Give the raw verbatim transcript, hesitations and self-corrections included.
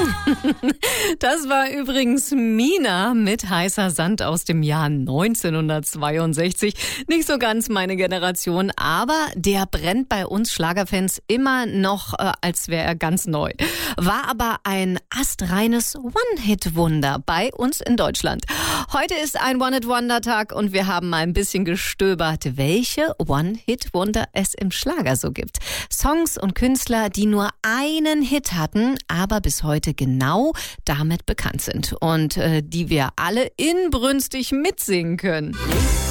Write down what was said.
Das war übrigens Mina mit Heißer Sand aus dem Jahr neunzehnhundertzweiundsechzig. Nicht so ganz meine Generation, aber der brennt bei uns Schlagerfans immer noch, äh, als wäre er ganz neu. War aber ein astreines One-Hit-Wunder bei uns in Deutschland. Heute ist ein One-Hit-Wonder-Tag und wir haben mal ein bisschen gestöbert, welche One-Hit-Wunder es im Schlager so gibt. Songs und Künstler, die nur einen Hit hatten, aber bis heute genau damit bekannt sind und äh, die wir alle inbrünstig mitsingen können.